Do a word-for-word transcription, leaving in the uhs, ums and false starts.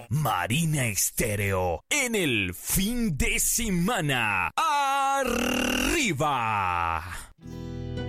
Marina Estéreo en el fin de semana. ¡Arriba!